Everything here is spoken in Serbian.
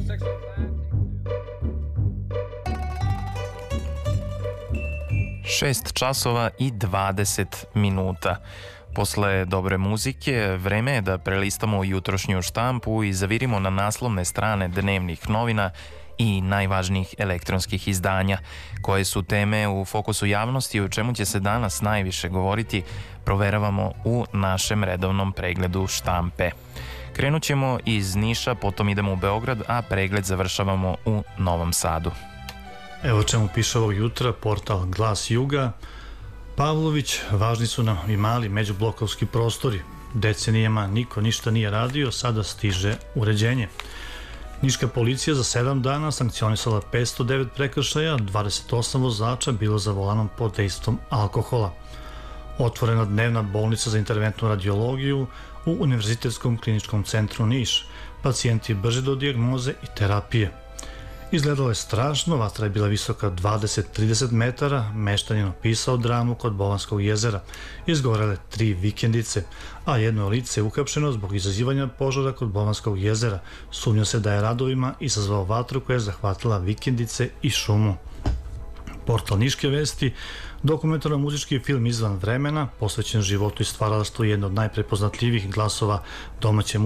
Šest časova i 20 minuta. Posle dobre muzike, vreme je da prelistamo jutrošnju štampu i zavirimo na naslovne strane dnevnih novina i najvažnijih elektronskih izdanja. Koje su teme u fokusu javnosti i o čemu će se danas najviše govoriti, proveravamo u našem redovnom pregledu štampe. Krenut ćemo iz Niša, potom idemo u Beograd, a pregled završavamo u Novom Sadu. Evo čemu piše ovog jutra portal Glas Juga. Pavlović, važni su nam i mali međublokovski prostori. Decenijama niko ništa nije radio, sada stiže uređenje. Niška policija za 7 dana sankcionisala 509 prekršaja, 28 vozača bilo za volanom pod dejstvom alkohola. Otvorena dnevna bolnica za interventnu radiologiju u Univerzitetskom kliničkom centru Niš. Pacijenti brže do dijagnoze i terapije. Izgledalo je strašno, vatra je bila visoka 20-30 metara, meštanin opisao dramu kod Bolanskog jezera. Izgorele 3 vikendice, a jedno lice je uhapšeno zbog izazivanja požara kod Bolanskog jezera. Sumnja se da je radovima izazvao vatru koja je zahvatila vikendice i šumu. Portal Niške vesti, dokumentarno-muzički film Izvan vremena, posvećen životu i stvaralaštvu jedno od najprepoznatljivih glasova domaće